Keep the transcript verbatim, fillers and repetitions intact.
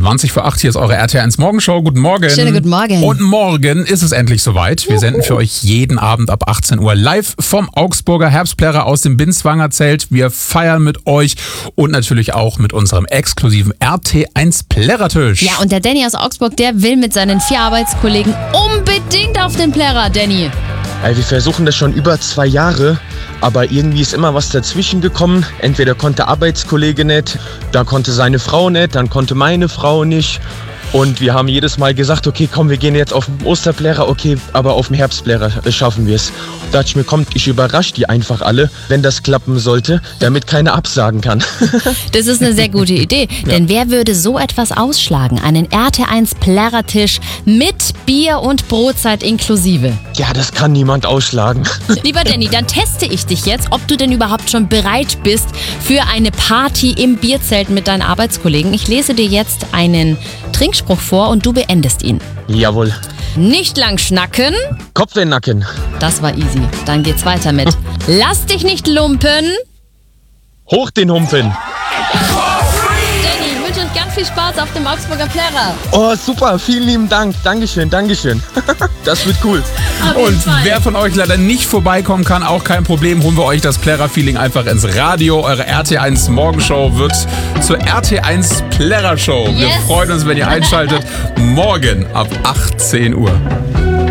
zwanzig vor acht, hier ist eure R T L eins Morgenshow. Guten Morgen. Schönen guten Morgen. Und morgen ist es endlich soweit. Wir senden für euch jeden Abend ab achtzehn Uhr live vom Augsburger Herbstplärrer aus dem Binswanger Zelt. Wir feiern mit euch und natürlich auch mit unserem exklusiven R T eins Plärrertisch. Ja, und der Danny aus Augsburg, der will mit seinen vier Arbeitskollegen unbedingt auf den Plärrer, Danny. Ja, wir versuchen das schon über zwei Jahre, aber irgendwie ist immer was dazwischen gekommen. Entweder konnte der Arbeitskollege nicht, dann konnte seine Frau nicht, dann konnte meine Frau nicht. Und wir haben jedes Mal gesagt, okay, komm, wir gehen jetzt auf den Osterplärrer, okay, aber auf dem Herbstplärrer schaffen wir es. Da dachte ich mir, komm, ich überrasche die einfach alle, wenn das klappen sollte, damit keiner absagen kann. Das ist eine sehr gute Idee, ja. Denn wer würde so etwas ausschlagen? Einen R T eins Plärrertisch mit Bier und Brotzeit inklusive. Ja, das kann niemand ausschlagen. Lieber Danny, dann teste ich dich jetzt, ob du denn überhaupt schon bereit bist für eine Party im Bierzelt mit deinen Arbeitskollegen. Ich lese dir jetzt einen Trinkspruch vor und du beendest ihn. Jawohl. Nicht lang schnacken. Kopf in den Nacken. Das war easy. Dann geht's weiter mit Lass dich nicht lumpen. Hoch den Humpen. Danny, ich wünsche euch ganz viel Spaß auf dem Augsburger Plärrer. Oh, super. Vielen lieben Dank. Dankeschön, Dankeschön. Das wird cool. Und wer von euch leider nicht vorbeikommen kann, auch kein Problem, holen wir euch das Plärrer-Feeling einfach ins Radio. Eure R T eins Morgenshow wird zur R T eins Plärrer-Show. Wir Yes. freuen uns, wenn ihr einschaltet, morgen ab achtzehn Uhr.